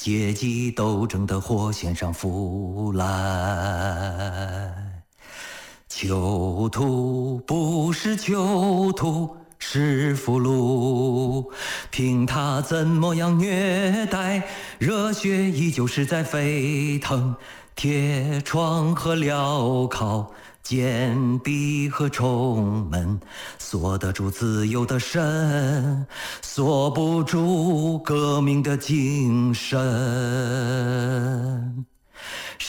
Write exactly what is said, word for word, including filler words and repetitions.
阶级斗争的火线上腐烂。囚徒不是囚徒，是俘虏，凭他怎么样虐待，热血依旧是在沸腾。铁窗和镣铐，坚壁和重门，锁得住自由的身，锁不住革命的精神。